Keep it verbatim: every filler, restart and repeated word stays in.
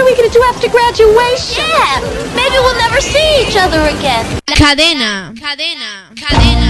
we gonna do after graduation? Yeah, maybe we'll never see each other again. Cadena, cadena, cadena.